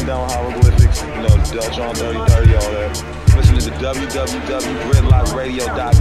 down hieroglyphics, you know, Dutch on Dirty 30, all that. Listening to www.gridlockradio.com.